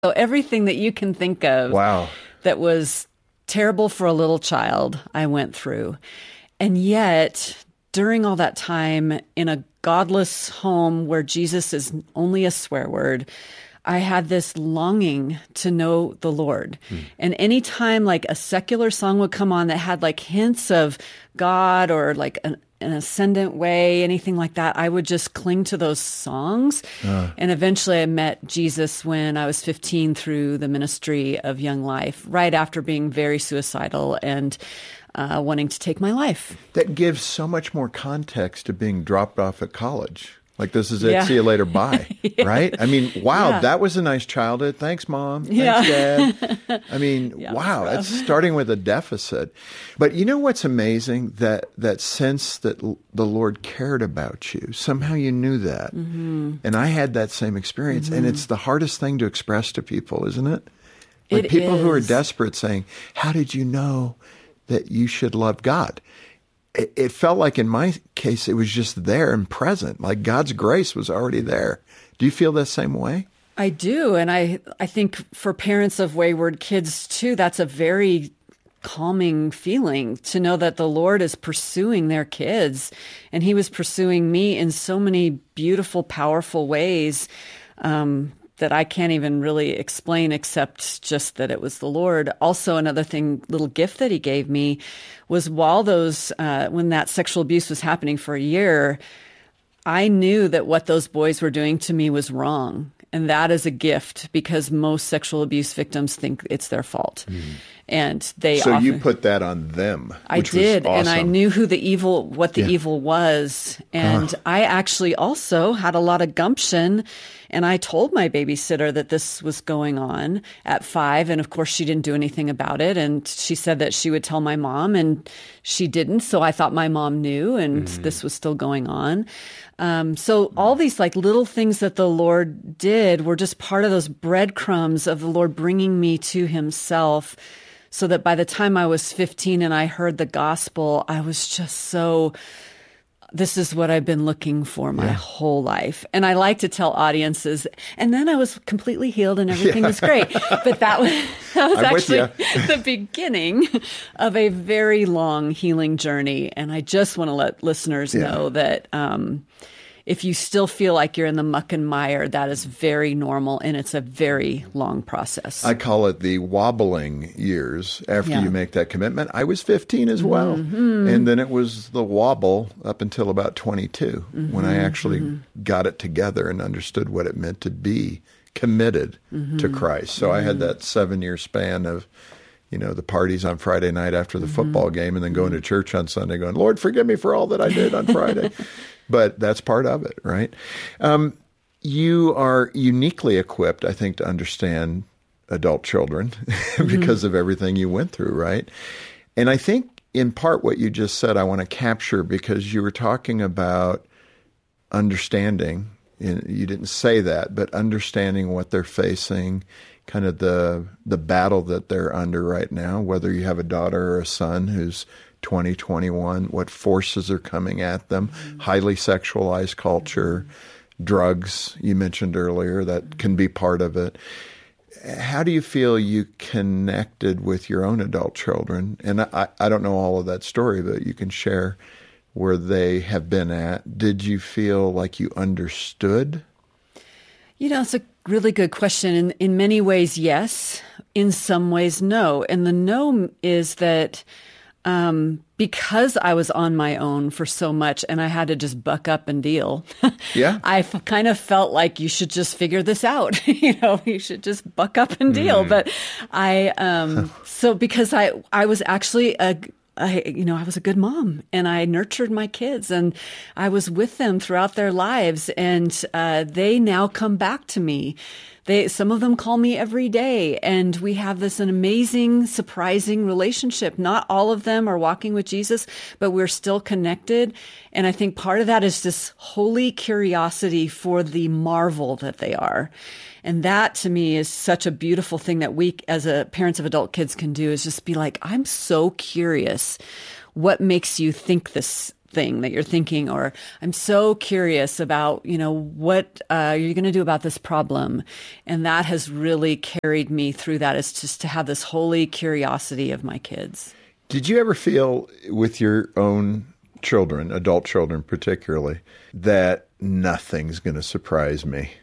So everything that you can think of Wow. that was terrible for a little child, I went through. And yet, during all that time in a godless home where Jesus is only a swear word, I had this longing to know the Lord. And anytime like a secular song would come on that had like hints of God or like an ascendant way, anything like that, I would just cling to those songs. And eventually I met Jesus when I was 15 through the ministry of Young Life, right after being very suicidal and wanting to take my life. That gives so much more context to being dropped off at college. Like, this is it, Yeah. see you later, bye, right? I mean, wow, Yeah. that was a nice childhood. Thanks, Mom. Thanks, Yeah. Dad. I mean, Yeah, wow, that's that's starting with a deficit. But you know what's amazing? That sense that the Lord cared about you. Somehow you knew that. And I had that same experience. And it's the hardest thing to express to people, isn't it? Like It people who are is. desperate saying, how did you know that you should love God? It felt like in my case, it was just there and present, like God's grace was already there. Do you feel the same way? I do. And I think for parents of wayward kids too, that's a very calming feeling to know that the Lord is pursuing their kids. And he was pursuing me in so many beautiful, powerful ways that I can't even really explain except just that it was the Lord. Also, another thing, little gift that he gave me was while when that sexual abuse was happening for a year, I knew that what those boys were doing to me was wrong. And that is a gift because most sexual abuse victims think it's their fault. And they So often, you put that on them, I which did, was awesome. and I knew what the evil was. And I actually also had a lot of gumption. And I told my babysitter that this was going on at 5. And of course, she didn't do anything about it. And she said that she would tell my mom, and she didn't. So I thought my mom knew, and this was still going on. So all these like little things that the Lord did were just part of those breadcrumbs of the Lord bringing me to himself, so that by the time I was 15 and I heard the gospel, I was just so, this is what I've been looking for my whole life. And I like to tell audiences, and then I was completely healed and everything was great. But that was I'm with actually the beginning of a very long healing journey. And I just want to let listeners know that if you still feel like you're in the muck and mire, that is very normal, and it's a very long process. I call it the wobbling years after you make that commitment. I was 15 as well. And then it was the wobble up until about 22 when I actually got it together and understood what it meant to be committed to Christ. So I had that 7-year span of, the parties on Friday night after the football game, and then going to church on Sunday going, Lord, forgive me for all that I did on Friday. But that's part of it, right? You are uniquely equipped, I think, to understand adult children because of everything you went through, right? And I think in part what you just said, I want to capture, because you were talking about understanding. You didn't say that, but understanding what they're facing, kind of the battle that they're under right now, whether you have a daughter or a son who's 20, 21, what forces are coming at them, highly sexualized culture, drugs, you mentioned earlier, that can be part of it. How do you feel you connected with your own adult children? And I don't know all of that story, but you can share where they have been at. Did you feel like you understood? It's a really good question. In many ways, yes. In some ways, no. And the no is that because I was on my own for so much and I had to just buck up and deal. I kind of felt like you should just figure this out. You should just buck up and deal. But so because I was actually I was a good mom, and I nurtured my kids, and I was with them throughout their lives, and they now come back to me. Some of them call me every day, and we have an amazing, surprising relationship. Not all of them are walking with Jesus, but we're still connected. And I think part of that is this holy curiosity for the marvel that they are. And that to me is such a beautiful thing that we as parents of adult kids can do, is just be like, I'm so curious. What makes you think this thing that you're thinking, or I'm so curious about, what are you going to do about this problem? And that has really carried me through that, is just to have this holy curiosity of my kids. Did you ever feel with your own children, adult children particularly, that nothing's going to surprise me?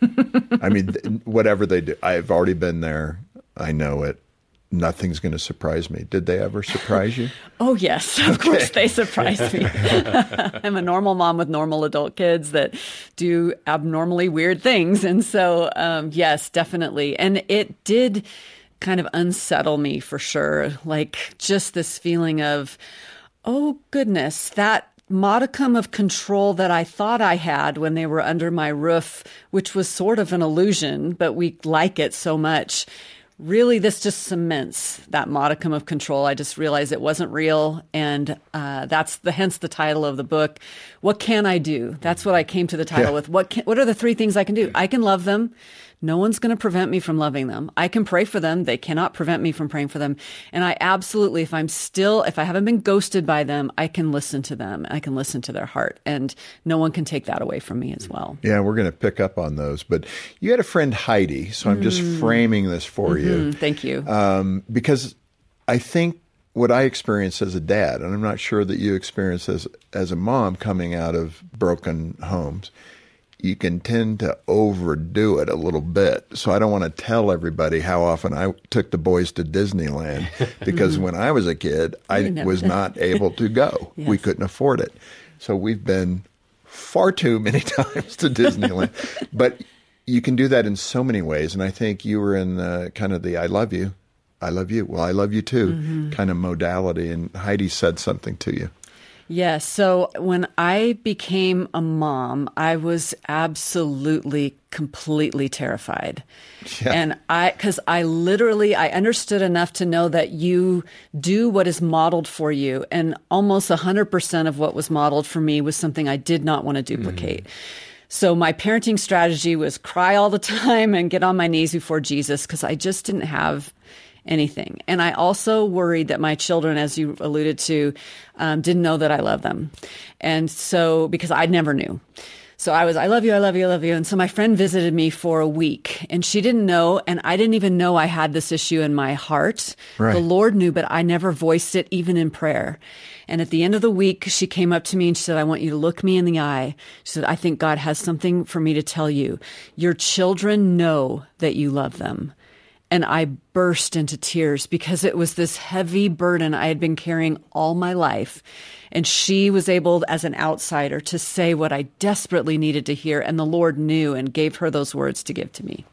I mean, whatever they do, I've already been there. I know it. Nothing's going to surprise me. Did they ever surprise you? Oh, yes. Of course they surprised me. I'm a normal mom with normal adult kids that do abnormally weird things. And so, yes, definitely. And it did kind of unsettle me for sure. Like just this feeling of, oh, goodness, that modicum of control that I thought I had when they were under my roof, which was sort of an illusion, but we like it so much. Really, this just cements that modicum of control. I just realized it wasn't real. And hence the title of the book. What can I do? That's what I came to the title with. What are the 3 things I can do? I can love them. No one's going to prevent me from loving them. I can pray for them. They cannot prevent me from praying for them. And I absolutely, if I haven't been ghosted by them, I can listen to them. I can listen to their heart. And no one can take that away from me as well. Yeah, we're going to pick up on those. But you had a friend, Heidi, so I'm just framing this for you. Thank you. Because I think what I experienced as a dad, and I'm not sure that you experienced as a mom coming out of broken homes, you can tend to overdo it a little bit. So I don't want to tell everybody how often I took the boys to Disneyland, because when I was a kid, I was not able to go. Yes. We couldn't afford it. So we've been far too many times to Disneyland. But you can do that in so many ways. And I think you were in kind of the I love you, well, I love you too kind of modality. And Heidi said something to you. Yes. So when I became a mom, I was absolutely, completely terrified. Yeah. And because I understood enough to know that you do what is modeled for you. And almost 100% of what was modeled for me was something I did not want to duplicate. So my parenting strategy was cry all the time and get on my knees before Jesus, because I just didn't have anything. And I also worried that my children, as you alluded to, didn't know that I love them. And so, because I never knew. So I love you, I love you, I love you. And so my friend visited me for a week, and she didn't know, and I didn't even know I had this issue in my heart. Right. The Lord knew, but I never voiced it, even in prayer. And at the end of the week, she came up to me and she said, I want you to look me in the eye. She said, I think God has something for me to tell you. Your children know that you love them. And I burst into tears, because it was this heavy burden I had been carrying all my life. And she was able, as an outsider, to say what I desperately needed to hear. And the Lord knew and gave her those words to give to me.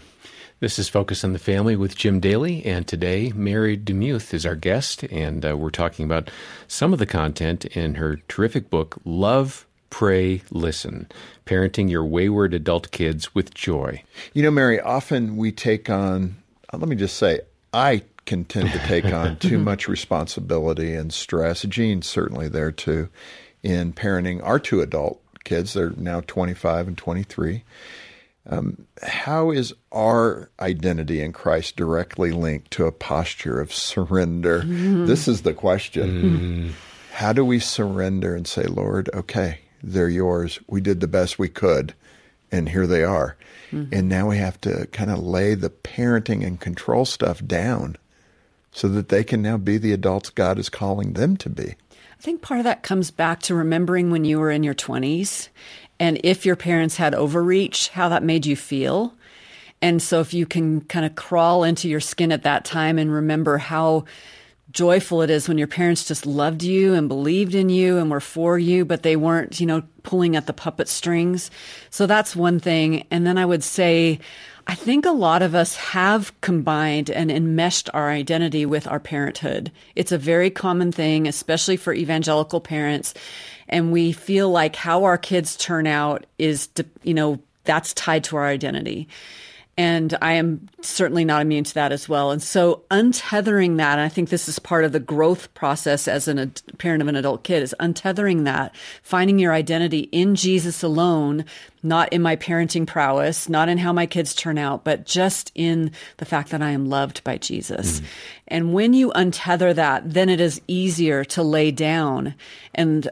This is Focus on the Family with Jim Daly. And today, Mary DeMuth is our guest. And we're talking about some of the content in her terrific book, Love, Pray, Listen, Parenting Your Wayward Adult Kids with Joy. You know, Mary, often we take on, let me just say, I can tend to take on too much responsibility and stress. Jean's certainly there too, in parenting our 2 adult kids. They're now 25 and 23. How is our identity in Christ directly linked to a posture of surrender? This is the question. How do we surrender and say, Lord, okay, they're yours. We did the best we could, and here they are. And now we have to kind of lay the parenting and control stuff down so that they can now be the adults God is calling them to be. I think part of that comes back to remembering when you were in your 20s, and if your parents had overreach, how that made you feel. And so if you can kind of crawl into your skin at that time and remember how joyful it is when your parents just loved you and believed in you and were for you, but they weren't, pulling at the puppet strings. So that's one thing. And then I would say, I think a lot of us have combined and enmeshed our identity with our parenthood. It's a very common thing, especially for evangelical parents. And we feel like how our kids turn out is, that's tied to our identity. And I am certainly not immune to that as well. And so untethering that, and I think this is part of the growth process as a parent of an adult kid, is untethering that, finding your identity in Jesus alone, not in my parenting prowess, not in how my kids turn out, but just in the fact that I am loved by Jesus. And when you untether that, then it is easier to lay down and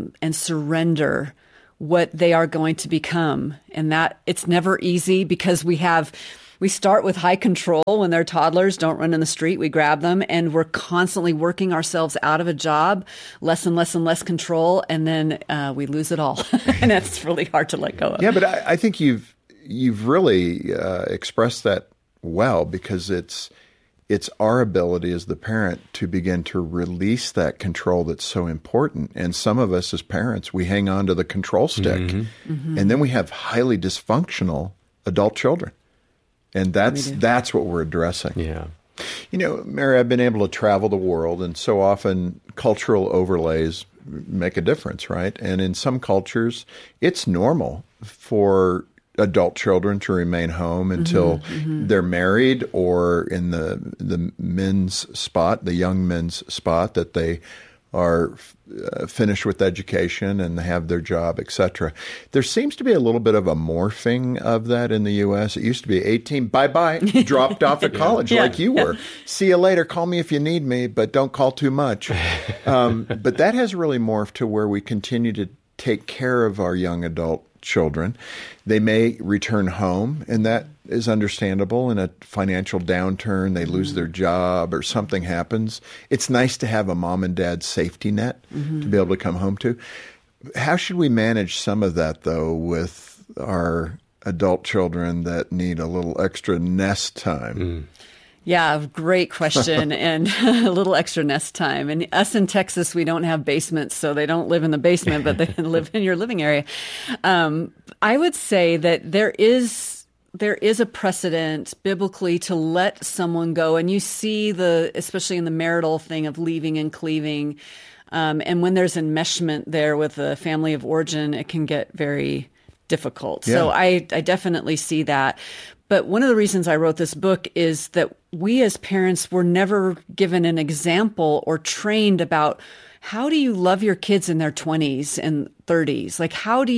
surrender what they are going to become. And that it's never easy, because we start with high control when they're toddlers, don't run in the street, we grab them, and we're constantly working ourselves out of a job, less and less and less control, and then we lose it all. And that's really hard to let go of. Yeah, but I think you've really expressed that well, because it's our ability as the parent to begin to release that control that's so important. And some of us as parents, we hang on to the control stick, and then we have highly dysfunctional adult children. And that's what we're addressing. Yeah. You know, Mary, I've been able to travel the world, and so often cultural overlays make a difference, right? And in some cultures, it's normal for adult children to remain home until they're married, or in the men's spot, the young men's spot, that they are finished with education and have their job, etc. There seems to be a little bit of a morphing of that in the U.S. It used to be 18, bye-bye, dropped off at college like you were. See you later, call me if you need me, but don't call too much. But that has really morphed to where we continue to take care of our young adult children. They may return home, and that is understandable. In a financial downturn, they lose their job or something happens. It's nice to have a mom and dad safety net to be able to come home to. How should we manage some of that, though, with our adult children that need a little extra nest time? Yeah, great question. And a little extra nest time. And us in Texas, we don't have basements, so they don't live in the basement, but they live in your living area. I would say that there is a precedent biblically to let someone go. And you see especially in the marital thing of leaving and cleaving. And when there's enmeshment there with the family of origin, it can get very difficult. Yeah. So I definitely see that. But one of the reasons I wrote this book is that we as parents were never given an example or trained about how do you love your kids in their 20s and 30s? Like,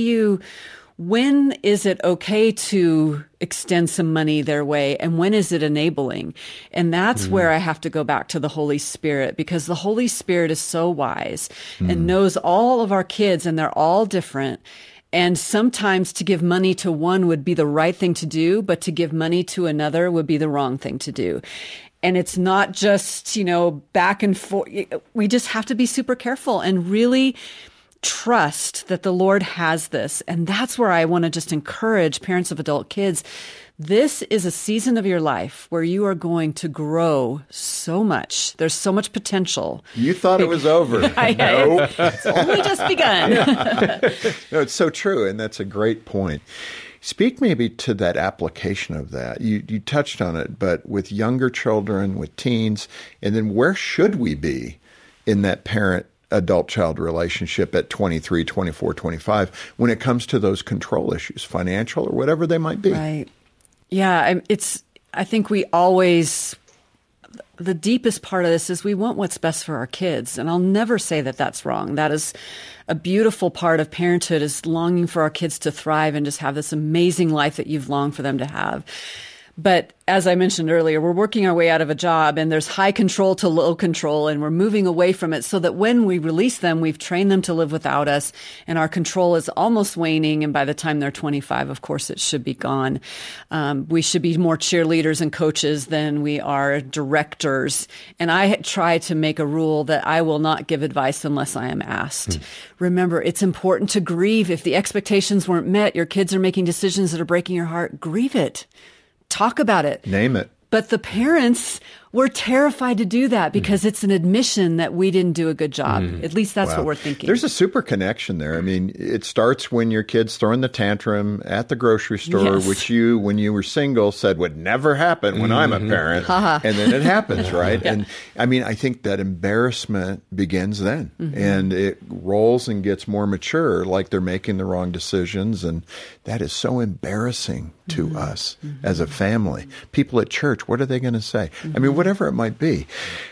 when is it okay to extend some money their way, and when is it enabling? And that's where I have to go back to the Holy Spirit, because the Holy Spirit is so wise and knows all of our kids, and they're all different. And sometimes to give money to one would be the right thing to do, but to give money to another would be the wrong thing to do. And it's not just, back and forth. We just have to be super careful and really trust that the Lord has this. And that's where I want to just encourage parents of adult kids. This is a season of your life where you are going to grow so much. There's so much potential. You thought it was over. No. It's only just begun. No, it's so true, and that's a great point. Speak maybe to that application of that. You touched on it, but with younger children, with teens, and then where should we be in that parent-adult-child relationship at 23, 24, 25 when it comes to those control issues, financial or whatever they might be? Right. Yeah, I think we always, the deepest part of this is we want what's best for our kids. And I'll never say that that's wrong. That is a beautiful part of parenthood, is longing for our kids to thrive and just have this amazing life that you've longed for them to have. But as I mentioned earlier, we're working our way out of a job, and there's high control to low control, and we're moving away from it so that when we release them, we've trained them to live without us, and our control is almost waning. And by the time they're 25, of course, it should be gone. We should be more cheerleaders and coaches than we are directors. And I try to make a rule that I will not give advice unless I am asked. Remember, it's important to grieve. If the expectations weren't met, your kids are making decisions that are breaking your heart, grieve it. Talk about it. Name it. But the parents, we're terrified to do that because it's an admission that we didn't do a good job. At least that's what we're thinking. There's a super connection there. I mean, it starts when your kid's throwing the tantrum at the grocery store, which you, when you were single, said would never happen when I'm a parent. And then it happens, right? Yeah. And I mean, I think that embarrassment begins then. And it rolls and gets more mature, like they're making the wrong decisions. And that is so embarrassing to us as a family. People at church, what are they going to say? I mean, whatever it might be.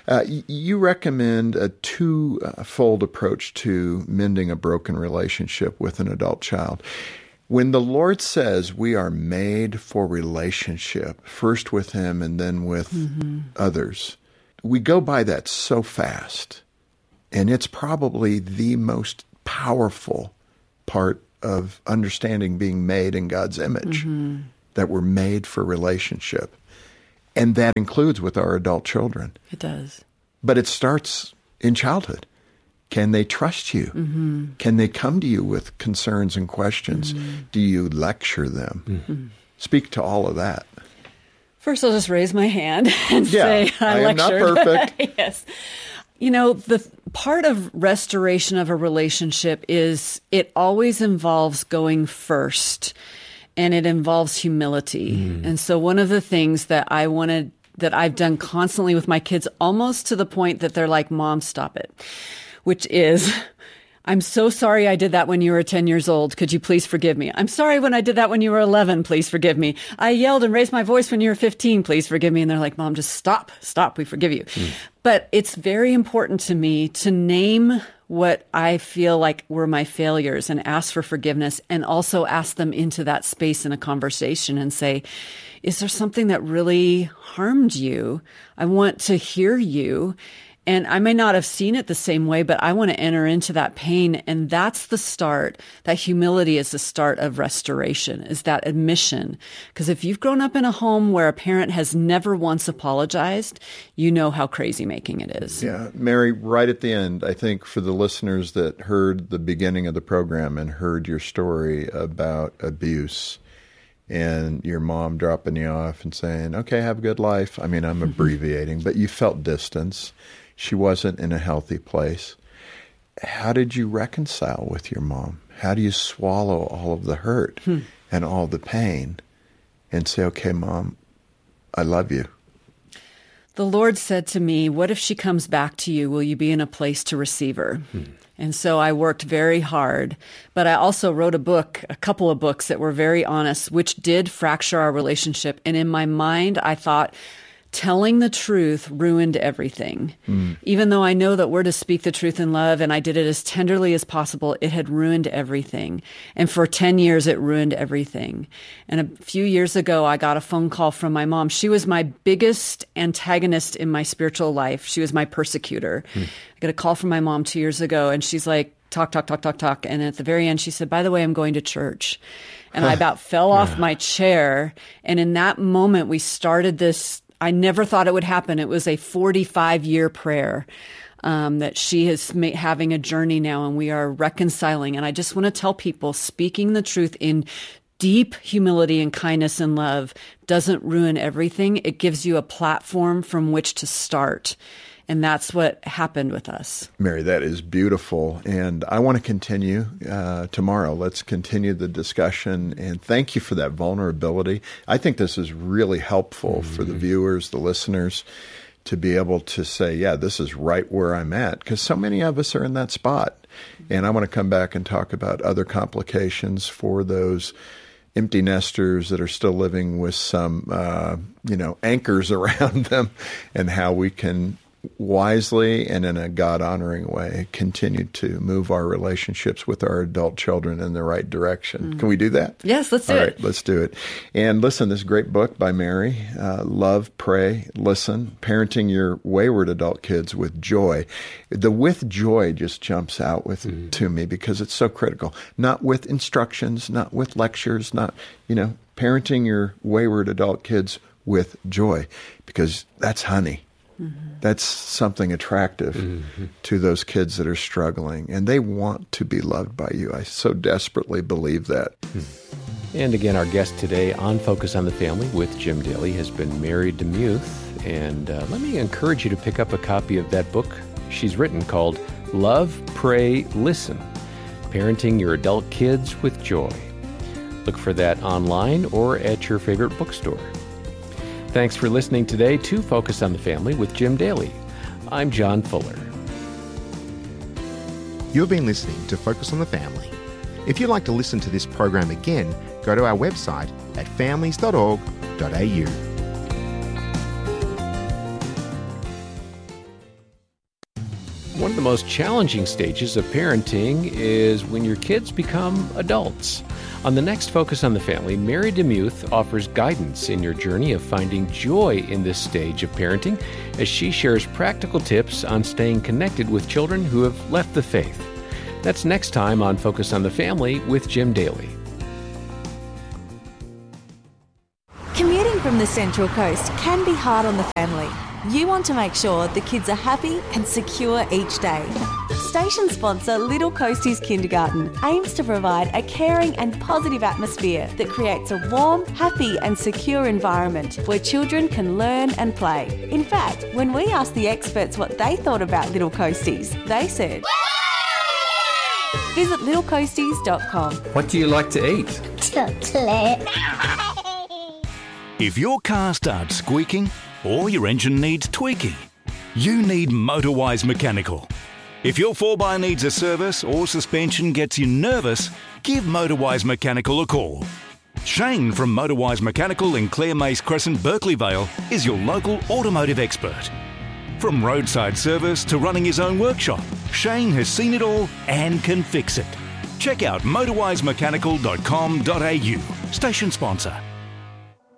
You recommend a two-fold approach to mending a broken relationship with an adult child. When the Lord says we are made for relationship, first with Him and then with others, we go by that so fast. And it's probably the most powerful part of understanding being made in God's image, that we're made for relationship. And that includes with our adult children. It does. But it starts in childhood. Can they trust you? Can they come to you with concerns and questions? Do you lecture them? Speak to all of that. First, I'll just raise my hand and say I lectured. I am not perfect. Yes. You know, the part of restoration of a relationship is it always involves going first, and it involves humility. And so one of the things that I've done constantly with my kids, almost to the point that they're like, Mom, stop it, which is, I'm so sorry I did that when you were 10 years old. Could you please forgive me? I'm sorry when I did that when you were 11. Please forgive me. I yelled and raised my voice when you were 15. Please forgive me. And they're like, Mom, just stop. We forgive you. But it's very important to me to name what I feel like were my failures and ask for forgiveness, and also ask them into that space in a conversation and say, is there something that really harmed you? I want to hear you. And I may not have seen it the same way, but I want to enter into that pain. And that's the start. That humility is the start of restoration, is that admission. Because if you've grown up in a home where a parent has never once apologized, you know how crazy making it is. Yeah. Mary, right at the end, I think for the listeners that heard the beginning of the program and heard your story about abuse and your mom dropping you off and saying, okay, have a good life. I mean, I'm abbreviating, but you felt distance. She wasn't in a healthy place. How did you reconcile with your mom? How do you swallow all of the hurt and all the pain and say, okay, Mom, I love you? The Lord said to me, what if she comes back to you? Will you be in a place to receive her? And so I worked very hard, but I also wrote a couple of books that were very honest, which did fracture our relationship. And in my mind, I thought, telling the truth ruined everything. Even though I know that we're to speak the truth in love, and I did it as tenderly as possible, it had ruined everything. And for 10 years, it ruined everything. And a few years ago, I got a phone call from my mom. She was my biggest antagonist in my spiritual life. She was my persecutor. I got a call from my mom 2 years ago, and she's like, talk. And at the very end, she said, by the way, I'm going to church. And I about fell off my chair. And in that moment, we started this. I never thought it would happen. It was a 45-year prayer that she is having a journey now, and we are reconciling. And I just want to tell people, speaking the truth in deep humility and kindness and love doesn't ruin everything. It gives you a platform from which to start. And that's what happened with us. Mary, that is beautiful. And I want to continue tomorrow. Let's continue the discussion. And thank you for that vulnerability. I think this is really helpful for the viewers, the listeners, to be able to say, yeah, this is right where I'm at. Because so many of us are in that spot. And I want to come back and talk about other complications for those empty nesters that are still living with some, anchors around them, and how we can wisely and in a God-honoring way continue to move our relationships with our adult children in the right direction. Can we do that? Yes, let's do it. All right, let's do it. And listen, this great book by Mary, Love, Pray, Listen, Parenting Your Wayward Adult Kids with Joy. The with joy just jumps out to me because it's so critical. Not with instructions, not with lectures, not, parenting your wayward adult kids with joy, because that's honey. That's something attractive to those kids that are struggling, and they want to be loved by you. I so desperately believe that. And again, our guest today on Focus on the Family with Jim Daly has been Mary DeMuth. And let me encourage you to pick up a copy of that book she's written called Love, Pray, Listen, Parenting Your Adult Kids with Joy. Look for that online or at your favorite bookstore. Thanks for listening today to Focus on the Family with Jim Daly. I'm John Fuller. You've been listening to Focus on the Family. If you'd like to listen to this program again, go to our website at families.org.au. One of the most challenging stages of parenting is when your kids become adults. On the next Focus on the Family, Mary DeMuth offers guidance in your journey of finding joy in this stage of parenting as she shares practical tips on staying connected with children who have left the faith. That's next time on Focus on the Family with Jim Daly. Commuting from the Central Coast can be hard on the family. You want to make sure the kids are happy and secure each day. Station sponsor Little Coasties Kindergarten aims to provide a caring and positive atmosphere that creates a warm, happy and secure environment where children can learn and play. In fact, when we asked the experts what they thought about Little Coasties, they said, visit littlecoasties.com. What do you like to eat? Chocolate. If your car starts squeaking or your engine needs tweaking, you need Motorwise Mechanical. If your 4x needs a service or suspension gets you nervous, give Motorwise Mechanical a call. Shane from Motorwise Mechanical in Clare Mace Crescent, Berkeley Vale is your local automotive expert. From roadside service to running his own workshop, Shane has seen it all and can fix it. Check out motorwisemechanical.com.au. Station sponsor.